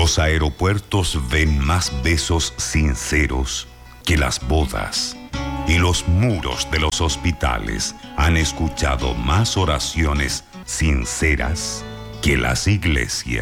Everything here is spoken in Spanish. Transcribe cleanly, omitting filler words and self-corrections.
Los aeropuertos ven más besos sinceros que las bodas. Y los muros de los hospitales han escuchado más oraciones sinceras que las iglesias.